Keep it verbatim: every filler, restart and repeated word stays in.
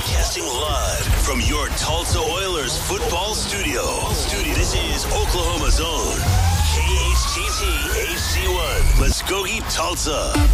Broadcasting live from your Tulsa Oilers football studio. Studio. This is Oklahoma's own K H T T H C one. Muskogee, Tulsa.